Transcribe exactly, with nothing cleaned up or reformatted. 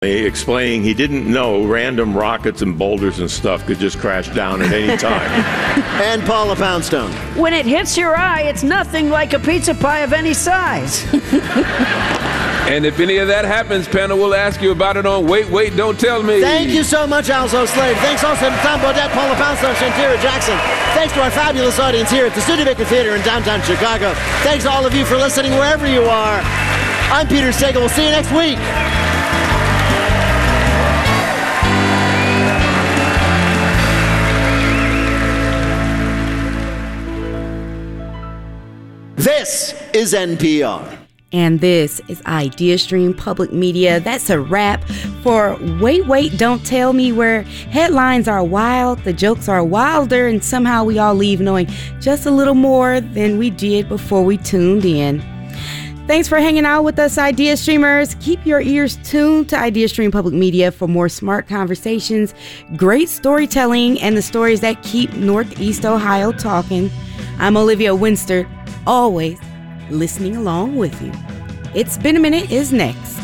explaining he didn't know random rockets and boulders and stuff could just crash down at any time. And Paula Poundstone. When it hits your eye, it's nothing like a pizza pie of any size. And if any of that happens, panel, we'll ask you about it on Wait, Wait, Don't Tell Me. Thank you so much, Alzo Slade. Thanks also to Tom Bodette, Paula Poundstone, Shantira Jackson. Thanks to our fabulous audience here at the Studebaker Theater in downtown Chicago. Thanks to all of you for listening wherever you are. I'm Peter Sagal. We'll see you next week. This is N P R. And this is IdeaStream Public Media. That's a wrap for Wait, Wait, Don't Tell Me, where headlines are wild, the jokes are wilder, and somehow we all leave knowing just a little more than we did before we tuned in. Thanks for hanging out with us, Idea Streamers. Keep your ears tuned to IdeaStream Public Media for more smart conversations, great storytelling, and the stories that keep Northeast Ohio talking. I'm Olivia Winster, always listening along with you. It's Been a Minute is next.